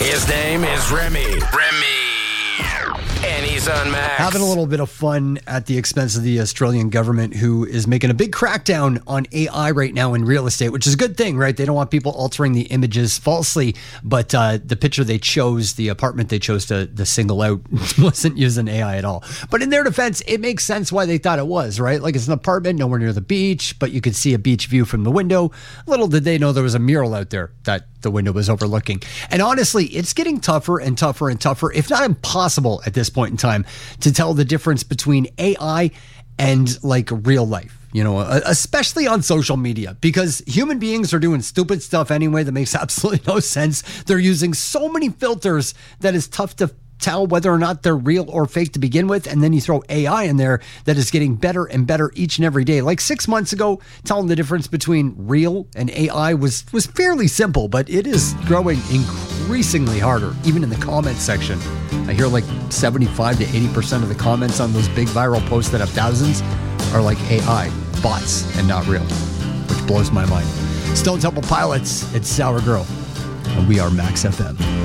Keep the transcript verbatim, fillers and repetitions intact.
His name is Remy. Remy. And he's on Max. Having a little bit of fun at the expense of the Australian government, who is making a big crackdown on A I right now in real estate, which is a good thing, right? They don't want people altering the images falsely, but uh, the picture they chose, the apartment they chose to, to single out wasn't using A I at all. But in their defense, it makes sense why they thought it was, right? Like, it's an apartment nowhere near the beach, but you could see a beach view from the window. Little did they know there was a mural out there that the window was overlooking. And honestly, it's getting tougher and tougher and tougher, if not impossible at this point in time, to tell the difference between A I and like real life, you know, especially on social media, because human beings are doing stupid stuff anyway that makes absolutely no sense. They're using so many filters that it's tough to tell whether or not they're real or fake to begin with. And then you throw A I in there that is getting better and better each and every day. Like six months ago, telling the difference between real and A I was, was fairly simple, but it is growing increasingly harder, even in the comments section. I hear like seventy-five to eighty percent of the comments on those big viral posts that have thousands are like A I, bots, and not real, which blows my mind. Stone Temple Pilots, it's Sour Girl, and we are Max F M.